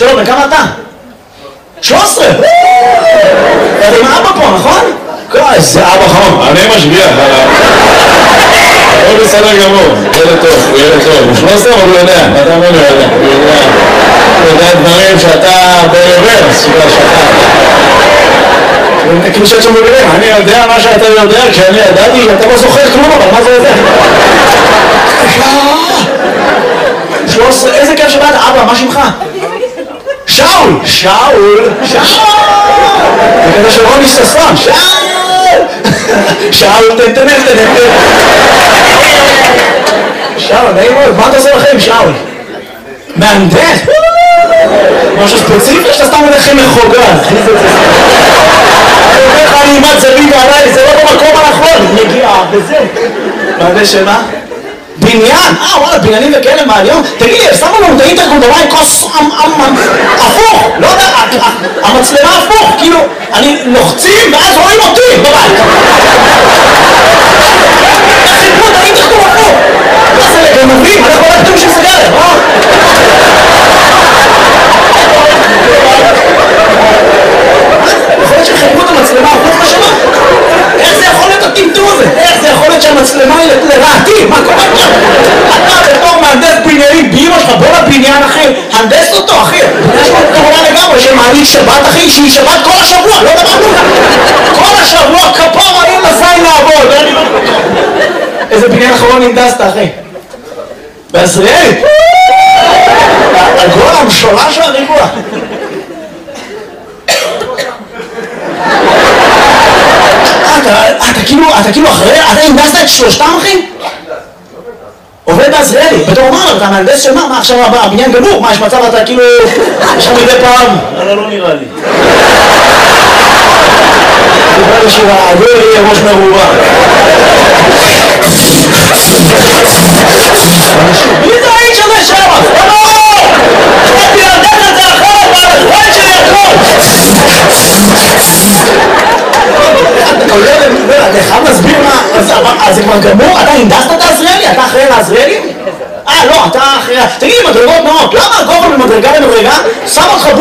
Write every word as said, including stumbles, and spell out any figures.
שלום, וכמה אתה? שלוש עשרה! אתה עם אבא פה, נכון? איזה אבא חום, אני משגיח עליו. הוא בסדר גמור, ילד טוב, הוא ילד טוב. הוא שלוש עשרה, אבל הוא יודע, אתה אומר, הוא יודע. הוא יודע דברים שאתה ברוורס, שאתה... כאילו שאת שם בגלל, אני יודע מה שאתה יודע, כשאני ידעתי, אתה לא זוכר כלום, אבל מה זה יודע? שלוש עשרה, איזה כיף שבאת, אבא, מה שמך? שאול! שאול! שאול! זה כזה של רוני ששון, שאול! שאול, תן, תן, תן, תן. שאול, נעים מאוד, מה אתה עושה לכם, שאול? מהנדס? משהו ספציפי שאתה סתם מנחם מחוגה. אני אומר לך, אני אימת זווית עליי, זה לא במקום הנכון, מגיע, וזה. מהנדס שמה? בניין? אה, וואלה, בניינים וכאלה מעניין. תגיד לי, שמו לנו את האינטרקונדומיים כוס הפוך, לא יודע, המצלמה הפוך, כאילו, אני לוחצים ואז רואים אותי בבית. חיפו את האינטרקונדום הפוך. מה זה לגנבים? אנחנו לא כתוב שסגרת, אה? יכול להיות שחיפו את המצלמה הפוך בשנה? איך זה יכול להיות הטמטום הזה? איך זה יכול להיות שהמצלמה היא לרעתי? מה קורה פה? אתה בתור מהנדס בניינים באמא שלך, בוא לבניין אחי, הנדס אותו אחי. יש לו כמובן לגמרי שמעלית שבת אחי, שהיא שבת כל השבוע, לא דבר כלום. כל השבוע כפרה אין לזין לעבוד. איזה בניין אחרון הנדסת אחי? בעזריאלי? הגול המשולש והריבוע. אתה כאילו, אתה כאילו אחרי, אתה הנדסת את שלושתם אחי? עובד בעזריאלי, בתור מה, אתה מהנדס של מה? מה עכשיו הבניין גמור? מה יש מצב אתה כאילו, יש לך מדי פעם? אבל לא נראה לי. דיבר לשירה, לא יהיה ראש מרובה. מי זה האיש הזה שם? לא! אני להנדס את זה אחרת, והחלט שלי הכל! אתה חייב להסביר מה, אז זה כבר גמור? אתה הנדסת את העזריאלי? אתה אחראי לעזריאלי? אה לא, אתה אחראי... תגיד לי, מדרגות נאות, למה הגובה ממדרגה למדרגה שם אותך